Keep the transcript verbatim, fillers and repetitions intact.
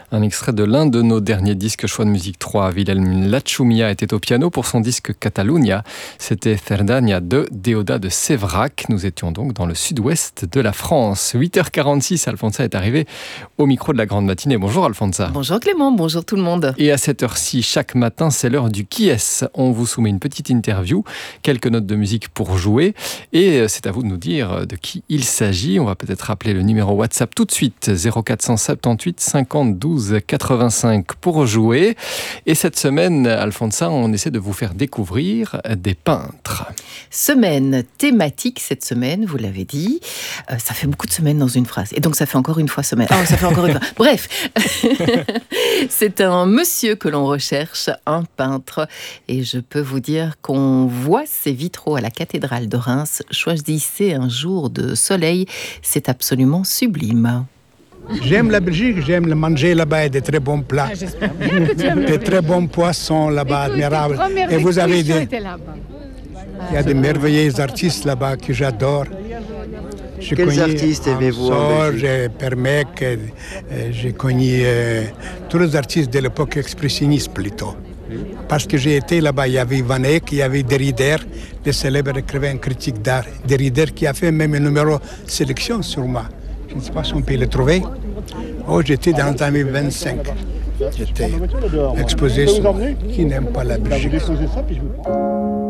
Un extrait de l'un de nos derniers disques Choix de musique trois. Wilhelm Lachumia était au piano pour son disque Catalunya. C'était Cerdanya de Déodat de Séverac. Nous étions donc dans le sud-ouest de la France. huit heures quarante-six, Alfonsa est arrivée au micro de la grande matinée. Bonjour Alfonsa. Bonjour Clément, bonjour tout le monde. Et à cette heure-ci, chaque matin, c'est l'heure du Qui est-ce ? On vous soumet une petite interview, quelques notes de musique pour jouer. Et c'est à vous de nous dire de qui il s'agit. On va peut-être rappeler le numéro WhatsApp tout de suite. zéro quatre cent soixante-dix-huit cinquante douze quatre-vingt-cinq pour jouer. Et cette semaine, Alfonsa, on essaie de vous faire découvrir des peintres. Semaine thématique cette semaine, vous l'avez dit. Euh, ça fait beaucoup de semaines dans une phrase. Et donc ça fait encore une fois semaine. Oh, ça fait encore une fois. Bref, c'est un monsieur que l'on recherche, un peintre. Et je peux vous dire qu'on voit ses vitraux à la cathédrale de Reims. Choisissez un jour de soleil, c'est absolument sublime. J'aime la Belgique, j'aime le manger là-bas, et des très bons plats, des très bons poissons là-bas, admirables. Et vous avez des... Il y a des merveilleux artistes là-bas que j'adore. Je Quels artistes aimez-vous en Belgique? J'ai Permec, euh, j'ai connu euh, tous les artistes de l'époque expressionniste plutôt. Parce que j'ai été là-bas, il y avait Van Eyck, il y avait Derrida, le célèbre écrivain critique d'art. Derrida qui a fait même un numéro sélection sur moi. Je ne sais pas si on peut le trouver. Oh, j'étais dans les années vingt-cinq. J'étais exposé sur qui n'aime pas la Belgique.